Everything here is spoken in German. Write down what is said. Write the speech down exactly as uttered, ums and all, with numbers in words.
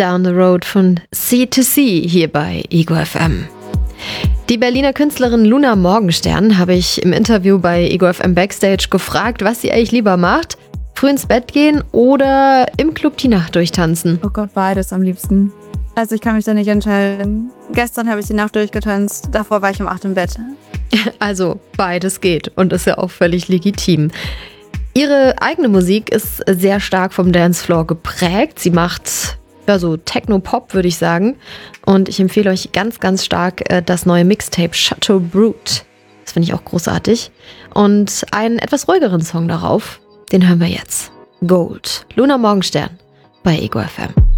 Down the Road von C to C hier bei Ego F M. Die Berliner Künstlerin Luna Morgenstern habe ich im Interview bei Ego F M Backstage gefragt, was sie eigentlich lieber macht. Früh ins Bett gehen oder im Club die Nacht durchtanzen? Oh Gott, beides am liebsten. Also ich kann mich da nicht entscheiden. Gestern habe ich die Nacht durchgetanzt, davor war ich um acht im Bett. Also beides geht und ist ja auch völlig legitim. Ihre eigene Musik ist sehr stark vom Dancefloor geprägt. Sie macht ja so Techno-Pop, würde ich sagen. Und ich empfehle euch ganz, ganz stark äh, das neue Mixtape Chateau Brut. Das finde ich auch großartig. Und einen etwas ruhigeren Song darauf, den hören wir jetzt. Gold. Luna Morgenstern bei Ego F M.